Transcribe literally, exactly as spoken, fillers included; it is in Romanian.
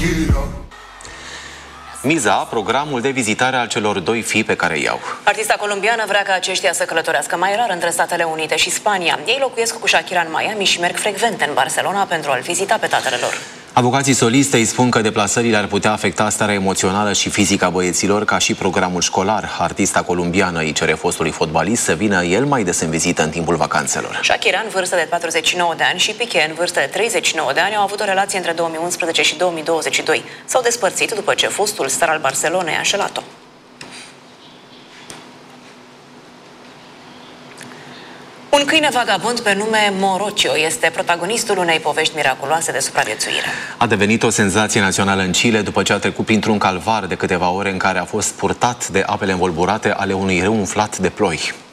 Miza, programul de vizitare al celor doi fii pe care iau. Artista colombiană vrea ca aceștia să călătorească mai rar între Statele Unite și Spania. Ei locuiesc cu Shakira în Miami și merg frecvent în Barcelona pentru a-l vizita pe tatăl lor. Avocații solistei spun că deplasările ar putea afecta starea emoțională și fizică a băieților, ca și programul școlar. Artista colombiană îi cere fostului fotbalist să vină el mai des în vizită în timpul vacanțelor. Shakira, în vârstă de patruzeci și nouă de ani, și Piqué, în vârstă de treizeci și nouă de ani, au avut o relație între două mii unsprezece și două mii douăzeci și doi. S-au despărțit după ce fostul star al Barcelonei a înșelat-o. Un câine vagabond pe nume Morocio este protagonistul unei povești miraculoase de supraviețuire. A devenit o senzație națională în Chile după ce a trecut printr-un calvar de câteva ore în care a fost purtat de apele învolburate ale unui râu umflat de ploi.